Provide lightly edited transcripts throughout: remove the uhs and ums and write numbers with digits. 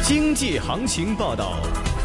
经济行情报道。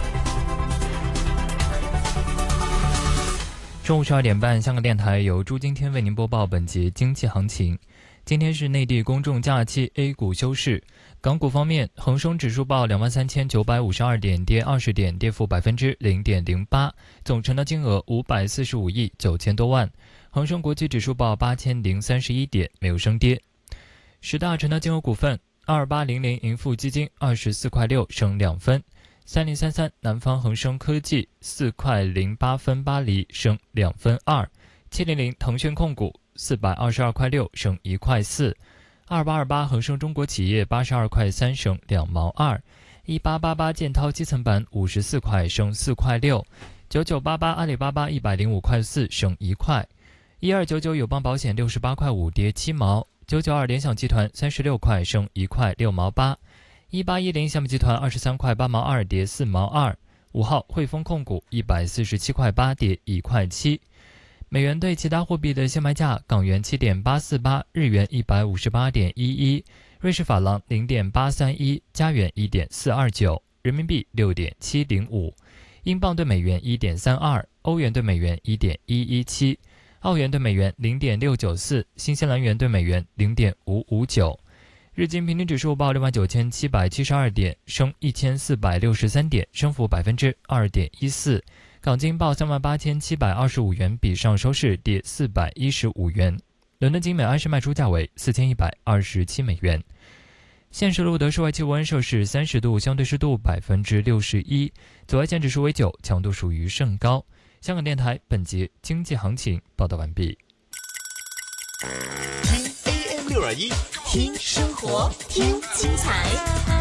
中午12点半，香港电台由朱今天为您播报本节经济行情。今天是内地公众假期 ，A 股休市。港股方面，恒生指数报23,952点，跌20点，跌幅0.08%，总成交金额545亿9千多万。恒生国际指数报8031点，没有升跌。十大成交金额股份：22800盈富基金24块6，升2分；3033南方恒生科技4块08分8厘，升2分2；700腾讯控股422块6，升1块4；2828恒生中国企业82块3，升2毛2；1888建滔基层板54块，升4块6；9988阿里巴巴105块4，升1块；1299友邦保险68块5，跌7毛；992联想集团36块，升1块6毛8；1810项目集团23块8毛2，跌4毛2；5号汇丰控股147块8，跌1块7。美元对其他货币的现卖价：港元7.848，日元158.11，瑞士法郎0.831，加元1.429，人民币6.705，英镑对美元1.32，欧元对美元1.117，澳元对美元0.694，新西兰元对美元0.559。日经平均指数报69,772点，升1463点，升幅2.14%。港金报38,725元，比上收市跌415元。伦敦金每安士卖出价为4127美元。现时录得室外气温摄氏30度，相对湿度61%，紫外线指数为9，强度属于甚高。香港电台本节经济行情报道完毕。 听 AM621， 听生活，听精彩。